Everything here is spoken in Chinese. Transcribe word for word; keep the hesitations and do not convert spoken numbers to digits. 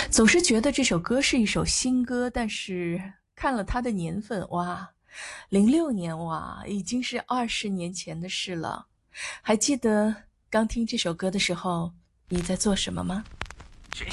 总是觉得这首歌是一首新歌，但是看了它的年份，哇，零六年，哇，已经是二十年前的事了。还记得刚听这首歌的时候，你在做什么吗？